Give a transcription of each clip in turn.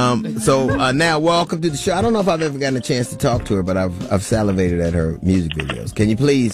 So now, welcome to the show. I don't know if I've ever gotten a chance to talk to her, but I've salivated at her music videos. Can you please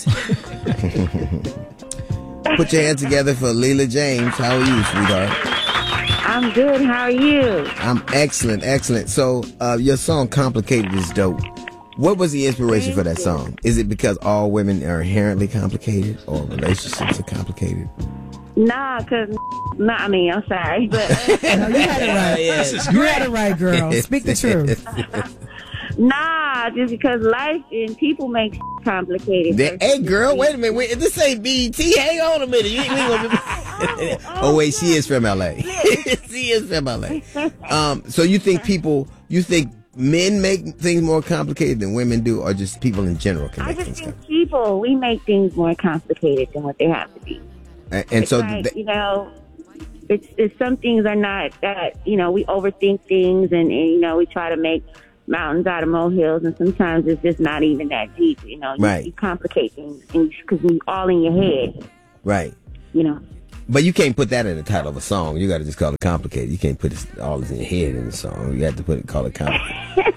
put your hands together for Leela James? How are you, sweetheart? I'm good. How are you? I'm excellent. So your song "Complicated" is dope. What was the inspiration for that song? Is it because all women are inherently complicated, or relationships are complicated? Nah, I'm sorry, but No, you had it right. You had it right, girl. Speak the truth. nah, just because life and people make complicated. Hey, girl, wait a minute. This ain't BET. Hang on a minute. Oh, wait, she is from LA. She is from LA. So you think men make things more complicated than women do, or just people in general can make things complicated? We make things more complicated than what they have to be. And so, like, it's some things are not that, we overthink things and we try to make mountains out of molehills, and sometimes it's just not even that deep, Right. You complicate things because you're all in your head. Right. But you can't put that in the title of a song. You got to just call it complicated. You can't put it all in your head in the song. You have to call it complicated.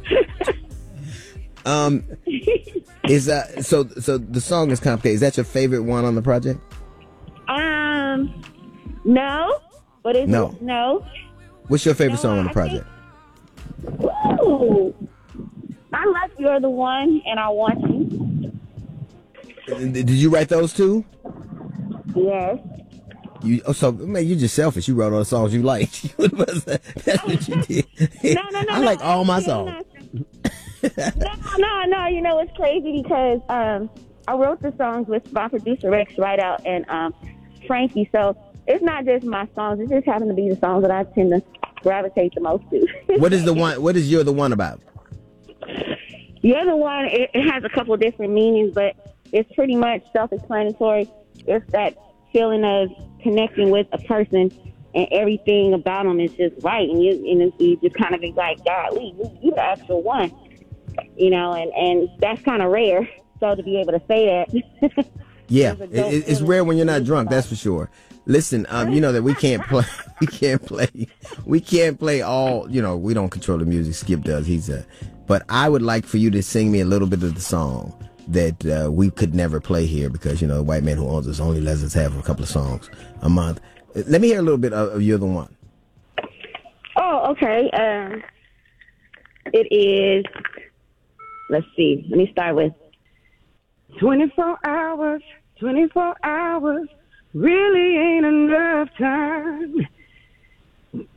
So the song is complicated. Is that your favorite one on the project? No. What is No. it? No. What's your favorite song on the project? Ooh, I like You're the One and I Want You. Did you write those two? Yes. You're just selfish. You wrote all the songs you liked. That's what you did. No. I like all my songs. No. You know, it's crazy because I wrote the songs with my producer Rex Rideout and Frankie. So it's not just my songs. It just happen to be the songs that I tend to gravitate the most to. What is You're the One about? You're the One, it has a couple different meanings, but it's pretty much self-explanatory. It's that feeling of connecting with a person and everything about them is just right. And you just kind of be like, golly, you the actual one. And that's kind of rare. So to be able to say that. Yeah, it's rare when you're not drunk, that's for sure. Listen, you know that we can't play all, we don't control the music. Skip does. But I would like for you to sing me a little bit of the song that we could never play here because, the white man who owns us only lets us have a couple of songs a month. Let me hear a little bit of You're the One. Oh, okay. It is, let's see. Let me start with 24 hours really ain't enough time